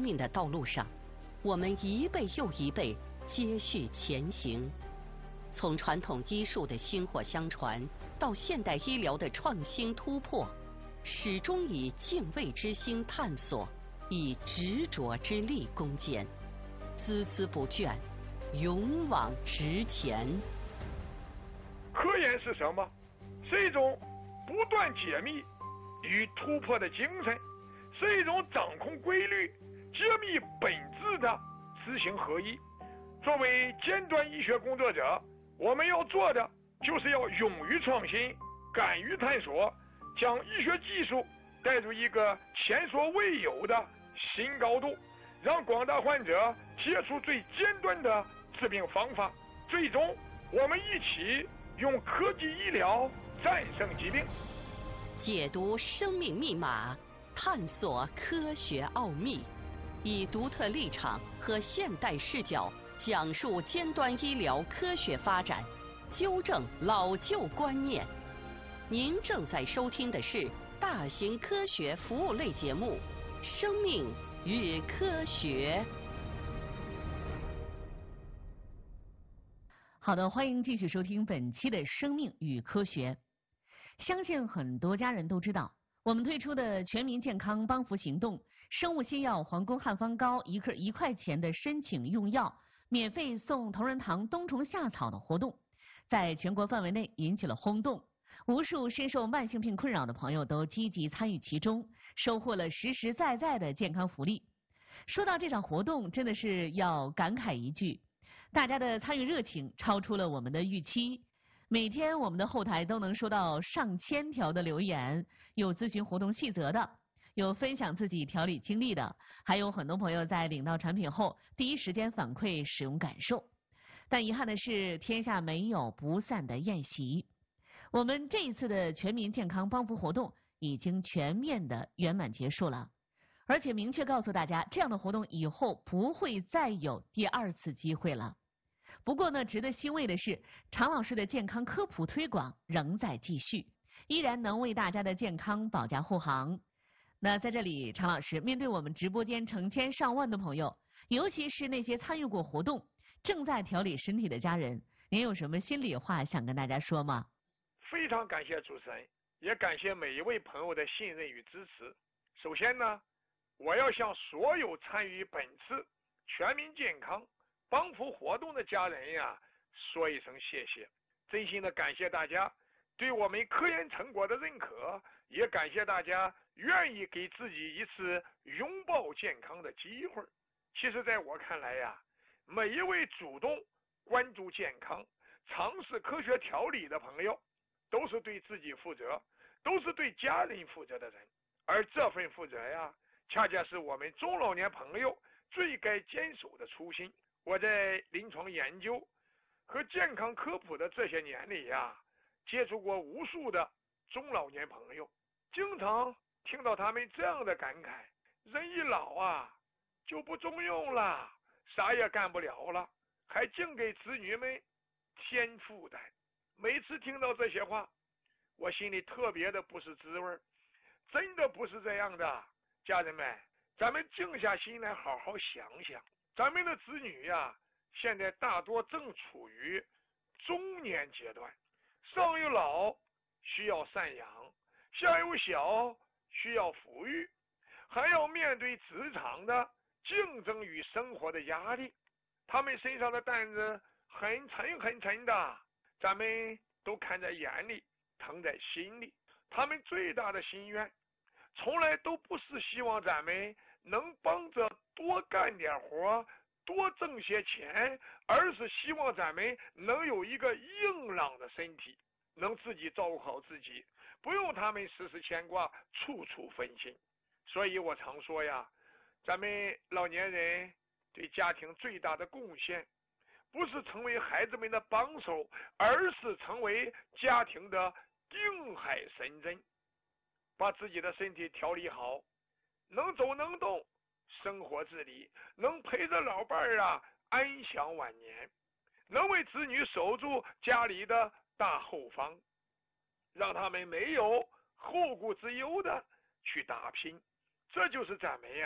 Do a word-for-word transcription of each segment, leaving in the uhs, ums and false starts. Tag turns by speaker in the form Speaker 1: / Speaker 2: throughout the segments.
Speaker 1: 命的道路上，我们一辈又一辈接续前行。从传统医术的薪火相传，到现代医疗的创新突破，始终以敬畏之心探索，以执着之力攻坚，孜孜不倦，勇往直前。
Speaker 2: 科研是什么？是一种不断解密与突破的精神，是一种掌控规律、揭秘本质的知行合一。作为尖端医学工作者，我们要做的就是要勇于创新，敢于探索，将医学技术带入一个前所未有的新高度，让广大患者接触最尖端的治病方法。最终，我们一起用科技医疗战胜疾病。
Speaker 1: 解读生命密码，探索科学奥秘，以独特立场和现代视角讲述尖端医疗科学发展，纠正老旧观念。您正在收听的是大型科学服务类节目《生命与科学》。
Speaker 3: 好的，欢迎继续收听本期的《生命与科学》。相信很多家人都知道，我们推出的全民健康帮扶行动，生物新药皇宫汉方膏一克一块钱的申请用药，免费送同仁堂冬虫夏草的活动，在全国范围内引起了轰动。无数深受慢性病困扰的朋友都积极参与其中，收获了实实在在的健康福利。说到这场活动，真的是要感慨一句，大家的参与热情超出了我们的预期。每天我们的后台都能收到上千条的留言，有咨询活动细则的，有分享自己调理经历的，还有很多朋友在领到产品后第一时间反馈使用感受。但遗憾的是，天下没有不散的宴席。我们这一次的全民健康帮扶活动已经全面的圆满结束了，而且明确告诉大家，这样的活动以后不会再有第二次机会了。不过呢，值得欣慰的是，常老师的健康科普推广仍在继续，依然能为大家的健康保驾护航。那在这里，常老师面对我们直播间成千上万的朋友，尤其是那些参与过活动、正在调理身体的家人，您有什么心里话想跟大家说吗？
Speaker 2: 非常感谢主持人，也感谢每一位朋友的信任与支持。首先呢，我要向所有参与本次全民健康帮扶活动的家人呀，说一声谢谢，真心的感谢大家对我们科研成果的认可，也感谢大家愿意给自己一次拥抱健康的机会。其实在我看来呀，每一位主动关注健康、尝试科学调理的朋友，都是对自己负责，都是对家人负责的人。而这份负责呀，恰恰是我们中老年朋友最该坚守的初心。我在临床研究和健康科普的这些年里呀，接触过无数的中老年朋友，经常听到他们这样的感慨：人一老啊，就不中用了，啥也干不了了，还净给子女们添负担。每次听到这些话，我心里特别的不是滋味，真的不是这样的。家人们，咱们静下心来好好想想，咱们的子女呀，现在大多正处于中年阶段，上有老需要赡养，下有小需要抚育，还要面对职场的竞争与生活的压力，他们身上的担子很沉很沉的，咱们都看在眼里，疼在心里。他们最大的心愿从来都不是希望咱们能帮着多干点活，多挣些钱，而是希望咱们能有一个硬朗的身体，能自己照顾好自己，不用他们时时牵挂，处处分心。所以我常说呀，咱们老年人对家庭最大的贡献，不是成为孩子们的帮手，而是成为家庭的定海神针，把自己的身体调理好，能走能动，生活自理，能陪着老伴儿啊安享晚年，能为子女守住家里的大后方，让他们没有后顾之忧的去打拼。这就是咱们呀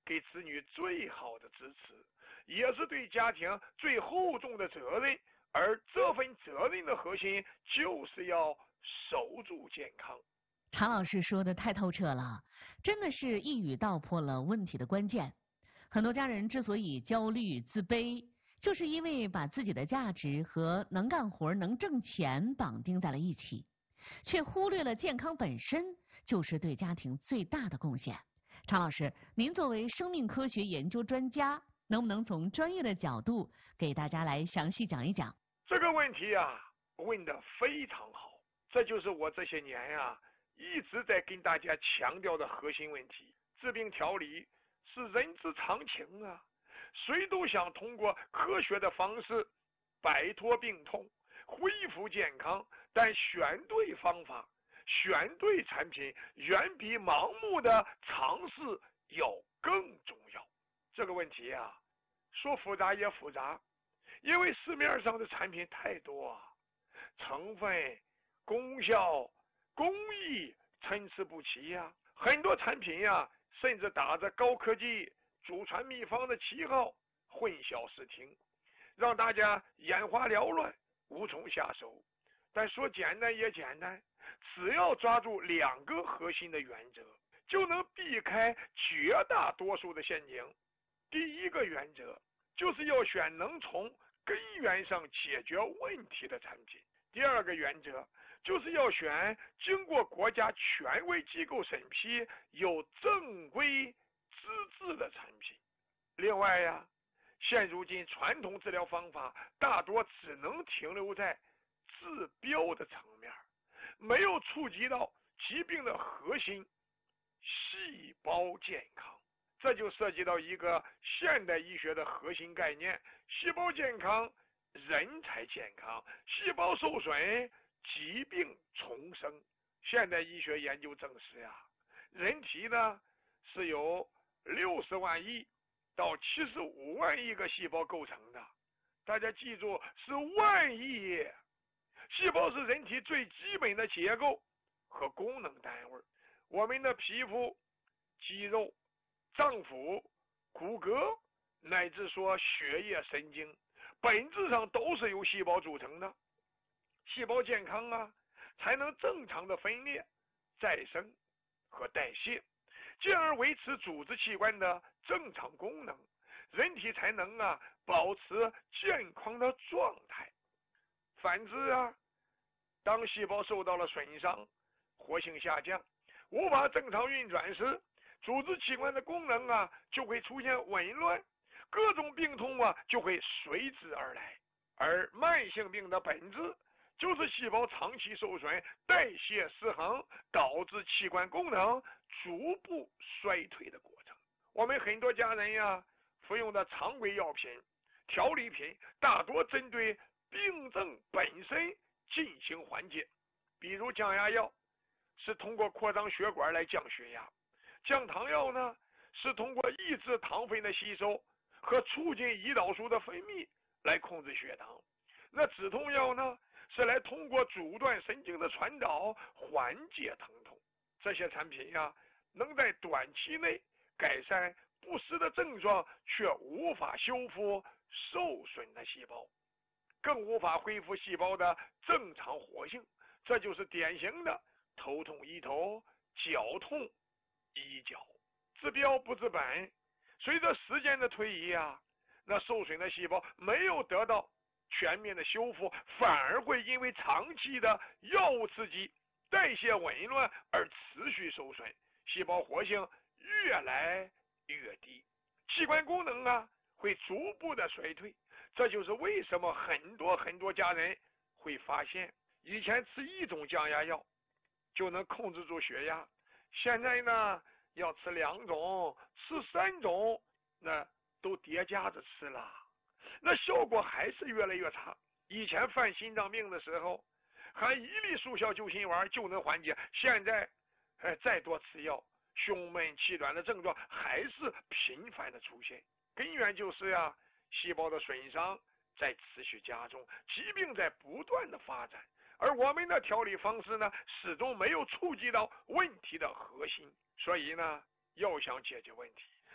Speaker 2: 给子女最好的支持，也是对家庭最厚重的责任。而这份责任的核心就是要守住健康。
Speaker 3: 常老师说的太透彻了，真的是一语道破了问题的关键。很多家人之所以焦虑自卑，就是因为把自己的价值和能干活能挣钱绑定在了一起，却忽略了健康本身就是对家庭最大的贡献。常老师，您作为生命科学研究专家，能不能从专业的角度给大家来详细讲一讲？
Speaker 2: 这个问题啊，问得非常好，这就是我这些年呀、啊、一直在跟大家强调的核心问题。治病调理是人之常情啊，谁都想通过科学的方式摆脱病痛，恢复健康，但选对方法，选对产品，远比盲目的尝试要更重要。这个问题啊，说复杂也复杂，因为市面上的产品太多啊，成分、功效、工艺参差不齐呀、啊，很多产品呀、啊，甚至打着高科技、祖传秘方的旗号，混淆视听，让大家眼花缭乱，无从下手。但说简单也简单，只要抓住两个核心的原则，就能避开绝大多数的陷阱。第一个原则就是要选能从根源上解决问题的产品。第二个原则就是要选经过国家权威机构审批、有正规资质的产品。另外呀，现如今传统治疗方法大多只能停留在治标的层面，没有触及到疾病的核心——细胞健康。这就涉及到一个现代医学的核心概念：细胞健康，人才健康；细胞受损，疾病重生。现代医学研究证实呀，人体呢是由六十万亿到七十五万亿个细胞构成的。大家记住，是万亿。细胞是人体最基本的结构和功能单位。我们的皮肤、肌肉、脏腑、骨骼，乃至说血液、神经，本质上都是由细胞组成的。细胞健康啊，才能正常的分裂、再生和代谢，进而维持组织器官的正常功能，人体才能啊保持健康的状态。反之啊，当细胞受到了损伤，活性下降，无法正常运转时，组织器官的功能啊就会出现紊乱，各种病痛啊就会随之而来。而慢性病的本质就是细胞长期受损，代谢失衡，导致器官功能逐步衰退的过程。我们很多家人呀、啊、服用的常规药品、调理品，大多针对病症本身进行缓解。比如降压药是通过扩张血管来降血压，降糖药呢是通过抑制糖分的吸收和促进胰岛素的分泌来控制血糖。那止痛药呢是来通过阻断神经的传导缓解疼痛。这些产品呀，能在短期内改善不适的症状，却无法修复受损的细胞，更无法恢复细胞的正常活性。这就是典型的头痛医头，脚痛医脚，治标不治本。随着时间的推移啊，那受损的细胞没有得到全面的修复，反而会因为长期的药物刺激、代谢紊乱而持续受损，细胞活性越来越低，器官功能啊会逐步的衰退。这就是为什么很多很多家人会发现，以前吃一种降压药就能控制住血压，现在呢要吃两种、吃三种，那都叠加着吃了，那效果还是越来越差。以前犯心脏病的时候，含一粒速效救心丸就能缓解，现在哎再多吃药，胸闷气短的症状还是频繁的出现。根源就是呀、啊，细胞的损伤在持续加重，疾病在不断的发展，而我们的调理方式呢，始终没有触及到问题的核心。所以呢，要想解决问题，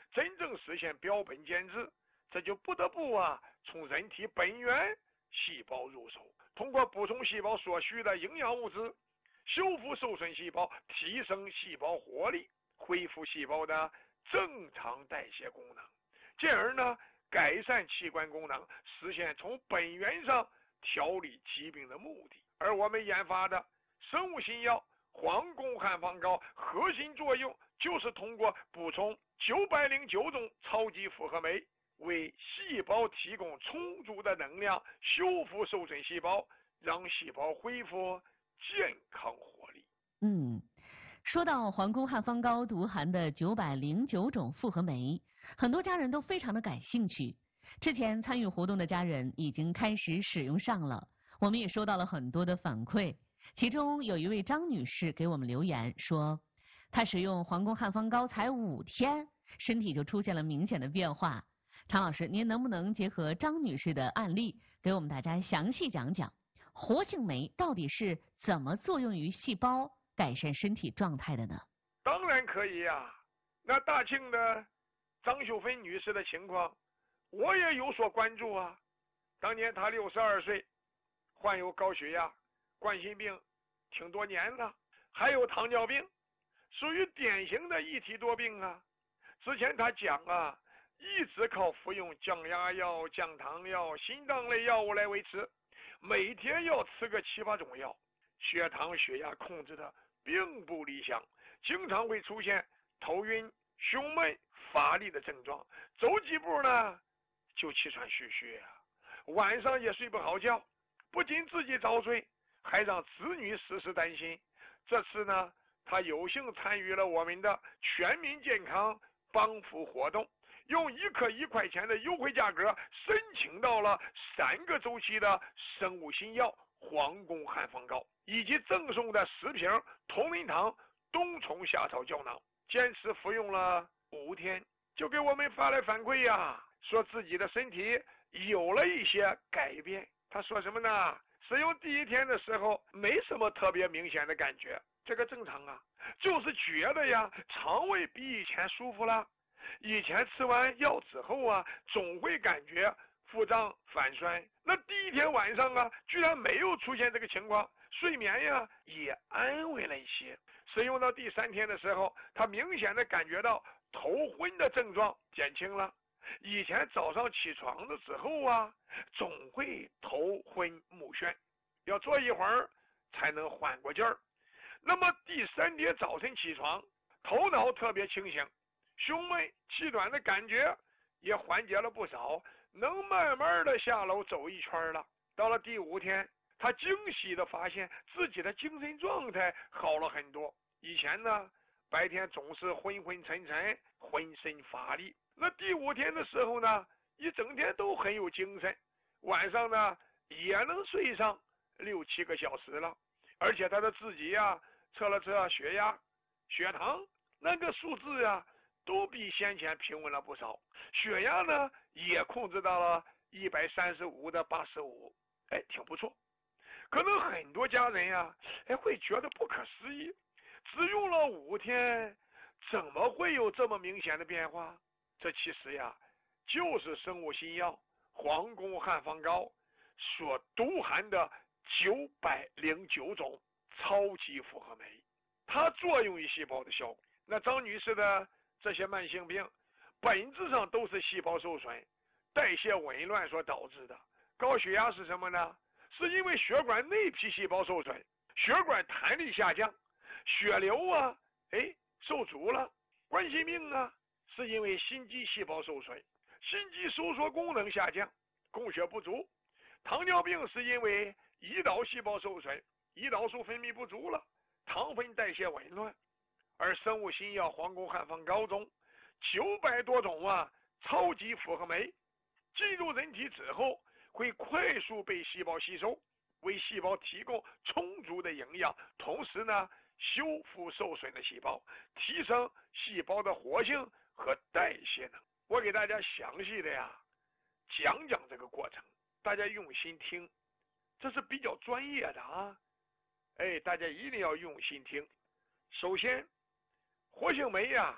Speaker 2: 真正实现标本兼治，这就不得不啊从人体本源细胞入手，通过补充细胞所需的营养物质，修复受损细胞，提升细胞活力，恢复细胞的正常代谢功能，进而呢改善器官功能，实现从本源上调理疾病的目的。而我们研发的生物新药黄宫汉方膏，核心作用就是通过补充九百零九种超级复合酶，为细胞提供充足的能量，修复受损细胞，让细胞恢复健康活力。
Speaker 3: 嗯，说到黄宫汉方膏独含的九百零九种复合酶，很多家人都非常的感兴趣。之前参与活动的家人已经开始使用上了，我们也收到了很多的反馈。其中有一位张女士给我们留言说，她使用黄宫汉方膏才五天，身体就出现了明显的变化。常老师，您能不能结合张女士的案例，给我们大家详细讲讲活性酶到底是怎么作用于细胞，改善身体状态的呢？
Speaker 2: 当然可以呀、啊。那大庆的张秀芬女士的情况，我也有所关注啊。当年她六十二岁，患有高血压、冠心病，挺多年了，还有糖尿病，属于典型的一体多病啊。之前她讲啊，一直靠服用降压药、降糖药、心脏类药物来维持，每天要吃个七八种药，血糖、血压控制的并不理想，经常会出现头晕、胸闷、乏力的症状，走几步呢就气喘吁吁啊，晚上也睡不好觉，不仅自己遭罪，还让子女时时担心。这次呢，他有幸参与了我们的全民健康帮扶活动，用一克一块钱的优惠价格申请到了三个周期的生物新药黄宫汉方膏，以及赠送的十瓶同仁堂冬虫夏草胶囊，坚持服用了五天，就给我们发来反馈呀、啊，说自己的身体有了一些改变。他说什么呢？使用第一天的时候没什么特别明显的感觉，这个正常啊，就是觉得呀肠胃比以前舒服了。以前吃完药之后啊，总会感觉腹胀反酸，那第一天晚上啊，居然没有出现这个情况，睡眠呀也安慰了一些。使用到第三天的时候，他明显的感觉到头昏的症状减轻了。以前早上起床的时候啊，总会头昏目眩，要坐一会儿才能缓过劲儿。那么第三天早晨起床，头脑特别清醒，胸闷气短的感觉也缓解了不少，能慢慢的下楼走一圈了。到了第五天，他惊喜的发现自己的精神状态好了很多。以前呢，白天总是昏昏沉沉，浑身乏力，那第五天的时候呢，一整天都很有精神，晚上呢也能睡上六七个小时了。而且他的自己呀、啊、测了测血压、血糖，那个数字呀、啊、都比先前平稳了不少。血压呢也控制到了一百三十五的八十五，哎，挺不错。可能很多家人呀、啊，哎会觉得不可思议，只用了五天，怎么会有这么明显的变化？这其实呀，就是生物新药黄宫汉方膏所独含的九百零九种超级复合酶，它作用于细胞的效果。那张女士的这些慢性病，本质上都是细胞受损、代谢紊乱所导致的。高血压是什么呢？是因为血管内皮细胞受损，血管弹力下降，血流啊，哎，受阻了。冠心病啊，是因为心肌细胞受损，心肌收缩功能下降，供血不足。糖尿病是因为胰岛细胞受损，胰岛素分泌不足了，糖分代谢紊乱。而生物新药黄宫汉方膏中九百多种啊超级复合酶进入人体之后，会快速被细胞吸收，为细胞提供充足的营养，同时呢修复受损的细胞，提升细胞的活性和代谢能。我给大家详细的呀讲讲这个过程，大家用心听，这是比较专业的啊，哎，大家一定要用心听。首先，活性酶呀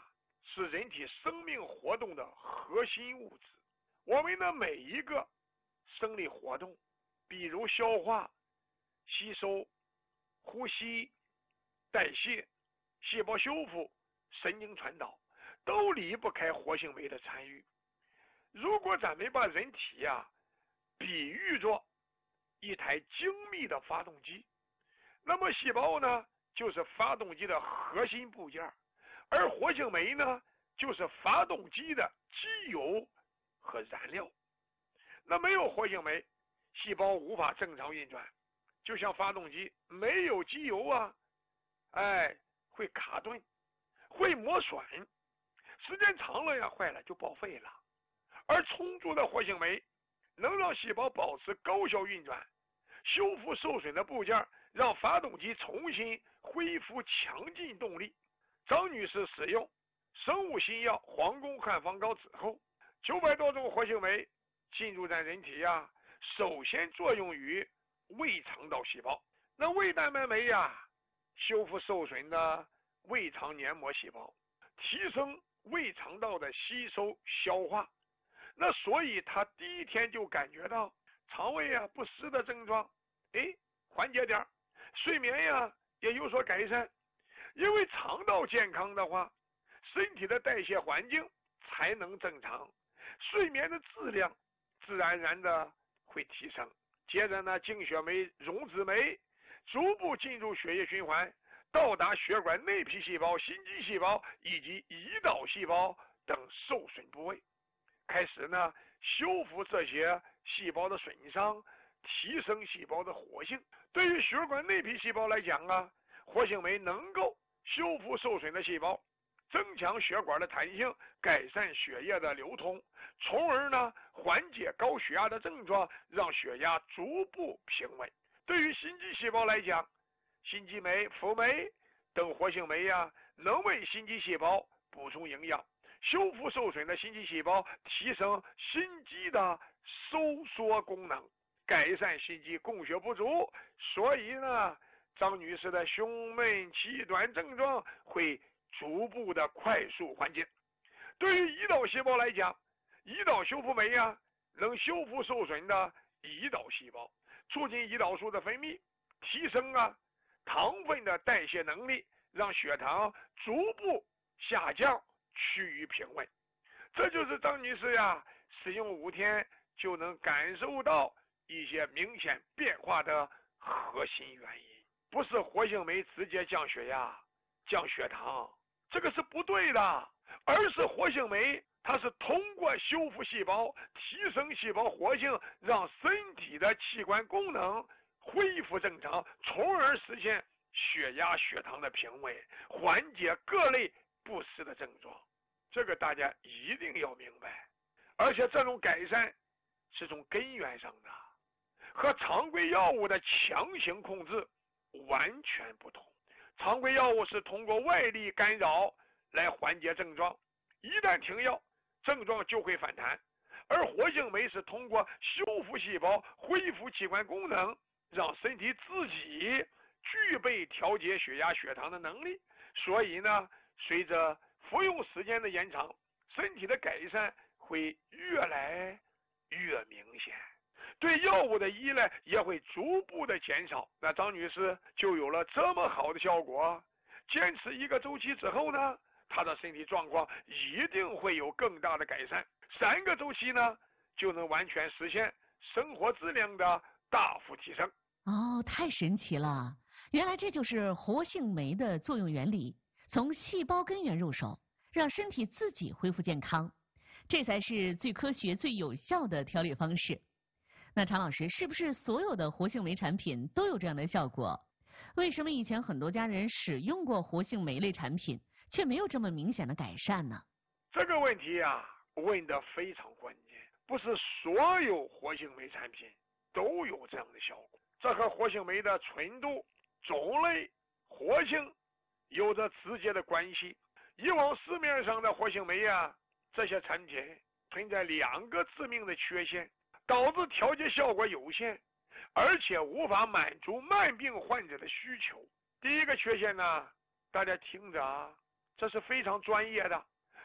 Speaker 2: 是人体生命活动的核心物质。我们的每一个生理活动，比如消化、吸收、呼吸、代谢、细胞修复、神经传导，都离不开活性酶的参与。如果咱们把人体呀、啊、比喻作一台精密的发动机，那么细胞呢就是发动机的核心部件，而活性酶呢就是发动机的机油和燃料。那没有活性酶，细胞无法正常运转，就像发动机没有机油啊，哎，会卡顿，会磨损，时间长了呀，坏了就报废了。而充足的活性酶能让细胞保持高效运转，修复受损的部件，让发动机重新恢复强劲动力。张女士使用生物新药皇宫汉方膏之后，九百多种活性酶进入在人体呀、啊，首先作用于胃肠道细胞。那胃蛋白酶呀，修复受损的胃肠黏膜细胞，提升胃肠道的吸收消化。那所以他第一天就感觉到肠胃啊不适的症状，哎，缓解点，睡眠呀也有所改善。因为肠道健康的话，身体的代谢环境才能正常，睡眠的质量自然而然的会提升。接着呢，净血酶、溶脂酶逐步进入血液循环，到达血管内皮细胞、心肌细胞以及胰岛细胞等受损部位，开始呢修复这些细胞的损伤，提升细胞的活性。对于血管内皮细胞来讲啊，活性酶能够修复受损的细胞，增强血管的弹性，改善血液的流通，从而呢缓解高血压的症状，让血压逐步平稳。对于心肌细胞来讲，心肌酶、辅酶等活性酶呀，能为心肌细胞补充营养，修复受损的心肌细胞，提升心肌的收缩功能，改善心肌供血不足。所以呢，张女士的胸闷气短症状会逐步的快速缓解。对于胰岛细胞来讲，胰岛修复酶呀，能修复受损的胰岛细胞，促进胰岛素的分泌，提升啊糖分的代谢能力，让血糖逐步下降，趋于平稳。这就是张女士呀使用五天就能感受到一些明显变化的核心原因。不是活性酶直接降血压、降血糖，这个是不对的，而是活性酶它是通过修复细胞，提升细胞活性，让身体的器官功能恢复正常，从而实现血压、血糖的平稳，缓解各类不适的症状。这个大家一定要明白。而且这种改善是从根源上的，和常规药物的强行控制完全不同。常规药物是通过外力干扰来缓解症状，一旦停药，症状就会反弹。而活性酶是通过修复细胞、恢复器官功能，让身体自己具备调节血压、血糖的能力。所以呢，随着服用时间的延长，身体的改善会越来越明显，对药物的依赖也会逐步的减少。那张女士就有了这么好的效果。坚持一个周期之后呢，她的身体状况一定会有更大的改善。三个周期呢，就能完全实现生活质量的大幅提升。
Speaker 3: 哦，太神奇了！原来这就是活性酶的作用原理，从细胞根源入手，让身体自己恢复健康，这才是最科学、最有效的调理方式。那常老师，是不是所有的活性酶产品都有这样的效果？为什么以前很多家人使用过活性酶类产品，却没有这么明显的改善呢？
Speaker 2: 这个问题啊，问得非常关键。不是所有活性酶产品都有这样的效果，这和活性酶的纯度、种类、活性有着直接的关系。以往市面上的活性酶啊，这些产品存在两个致命的缺陷，导致调节效果有限，而且无法满足慢病患者的需求。第一个缺陷呢，大家听着啊，这是非常专业的，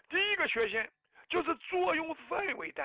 Speaker 2: 第一个缺陷就是作用范围大。